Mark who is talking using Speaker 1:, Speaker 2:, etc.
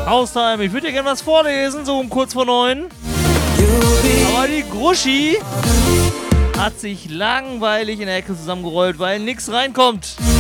Speaker 1: Haustime, ich würde dir gerne was vorlesen, so um kurz vor 9. Aber die Gruschi hat sich langweilig in der Ecke zusammengerollt, weil nichts reinkommt.